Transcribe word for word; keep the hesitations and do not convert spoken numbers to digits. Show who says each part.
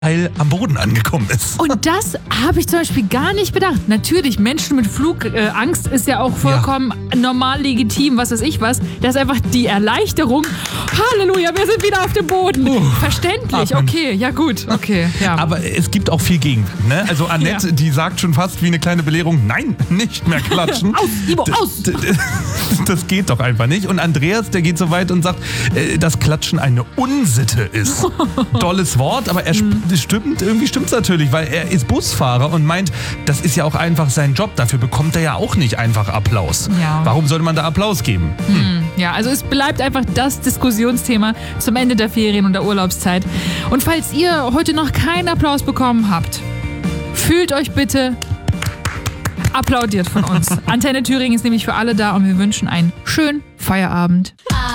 Speaker 1: Heil am Boden angekommen ist.
Speaker 2: Und das habe ich zum Beispiel gar nicht bedacht. Natürlich, Menschen mit Flugangst äh, ist ja auch vollkommen ja. normal, legitim, was weiß ich was. Das ist einfach die Erleichterung. Halleluja, wir sind wieder auf dem Boden. Uh, Verständlich, atmen. Okay, ja gut, okay. Ja.
Speaker 1: Aber es gibt auch viel Gegenwind, ne? Also Annette, ja. die sagt schon fast wie eine kleine Belehrung, nein, nicht mehr klatschen.
Speaker 2: Aus, Ivo, aus!
Speaker 1: Das geht doch einfach nicht. Und Andreas, der geht so weit und sagt, dass Klatschen eine Unsitte ist. Dolles Wort, aber er sp- stimmt, irgendwie stimmt es natürlich, weil er ist Busfahrer und meint, das ist ja auch einfach sein Job. Dafür bekommt er ja auch nicht einfach Applaus. Ja. Warum sollte man da Applaus geben? Hm.
Speaker 2: Ja, also es bleibt einfach das Diskussionsthema zum Ende der Ferien und der Urlaubszeit. Und falls ihr heute noch keinen Applaus bekommen habt, fühlt euch bitte applaudiert von uns. Antenne Thüringen ist nämlich für alle da und wir wünschen einen schönen Feierabend.